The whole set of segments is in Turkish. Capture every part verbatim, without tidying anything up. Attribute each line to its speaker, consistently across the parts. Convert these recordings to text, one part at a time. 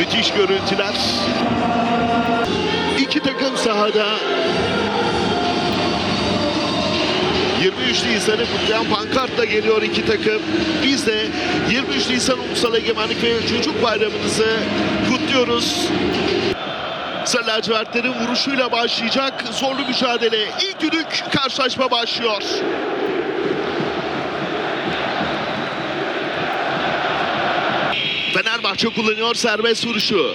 Speaker 1: Müthiş görüntüler. İki takım sahada. yirmi üç Nisan'ı kutlayan pankartla geliyor iki takım. Biz de yirmi üç Nisan Ulusal Egemenlik ve Çocuk Bayramımızı kutluyoruz. Sarı lacivertlerin vuruşuyla başlayacak zorlu mücadele. İlk düdük, karşılaşma başlıyor. Fenerbahçe kullanıyor serbest vuruşu.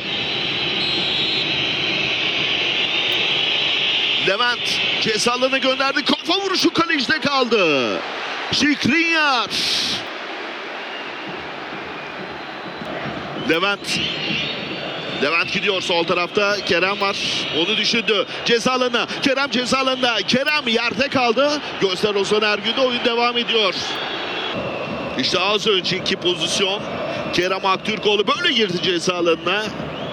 Speaker 1: Levent ceza alanına gönderdi. Kafa vuruşu kalecide kaldı. Skriniar. Levent. Levent gidiyor sol tarafta. Kerem var. Onu düşündü. Ceza alanına. Kerem ceza alanında. Kerem yerde kaldı. Gözler Ozan Ergün'de, oyun devam ediyor. İşte az önceki pozisyon. Kerem Aktürkoğlu böyle girdi ceza alanına.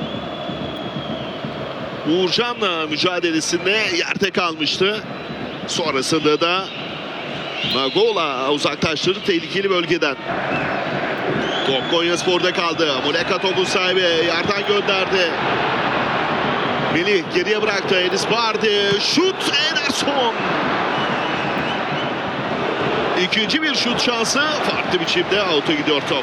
Speaker 1: Uğurcan'la mücadelesinde yerde kalmıştı. Sonrasında da Magola uzaklaştırdı tehlikeli bölgeden. Top Konyaspor'da kaldı. Muleka topun sahibi yerden gönderdi. Melih geriye bıraktı. Enis Bardi. Şut Ederson. İkinci bir şut şansı. Farklı biçimde out'a gidiyor top.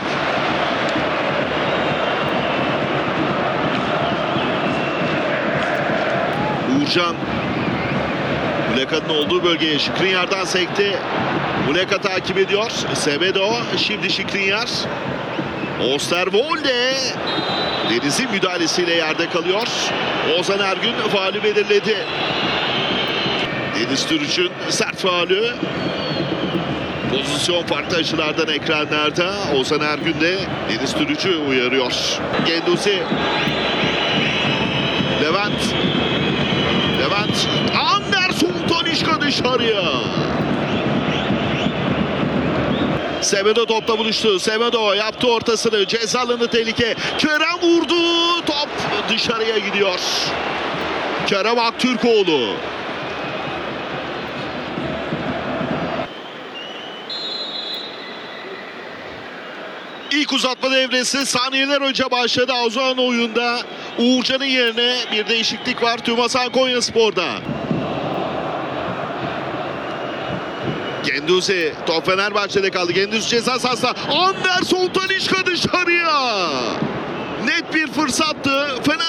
Speaker 1: Uğurcan. Muleka'nın olduğu bölgeye Skriniar'dan sekti. Muleka takip ediyor. Semedo. Şimdi Skriniar. Osterwolde. Deniz'in müdahalesiyle yerde kalıyor. Ozan Ergün faulü belirledi. Deniz Türüç'ün sert faulü. Pozisyon farklı açılardan ekranlarda. Ozan Ergün de Deniz Türüç'ü uyarıyor. Genduzi. Levent. Levent. Anderson Tanişka dışarıya. Semedo topla buluştu. Semedo yaptı ortasını. Ceza alanı tehlike. Kerem vurdu. Top dışarıya gidiyor. Kerem Aktürkoğlu. İlk uzatma devresi saniyeler önce başladı. Ozan oyunda Uğurcan'ın yerine bir değişiklik var. Tümasan Konyaspor'da. Genduzi top Fenerbahçe'de kaldı. Genduzi ceza sahasında. Anderson Tanişka dışarıya. Net bir fırsattı. Fener